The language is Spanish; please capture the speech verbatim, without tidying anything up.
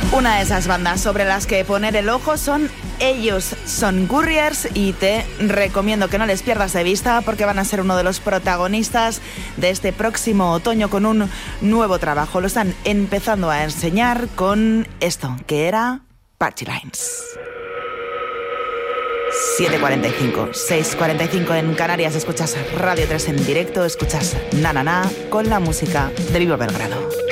Una de esas bandas sobre las que poner el ojo son ellos, son Gurriers, y te recomiendo que no les pierdas de vista porque van a ser uno de los protagonistas de este próximo otoño con un nuevo trabajo. Lo están empezando a enseñar con esto, que era Party Lines. siete cuarenta y cinco, seis cuarenta y cinco en Canarias, escuchas Radio tres en directo, escuchas Na Na Na con la música de Viva Belgrado.